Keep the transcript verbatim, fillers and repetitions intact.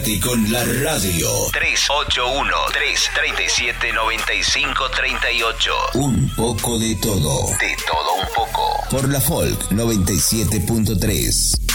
Y con la radio tres ocho uno, tres tres siete, nueve cinco tres ocho. Un poco de todo. De todo un poco. Por la Folk noventa y siete punto tres.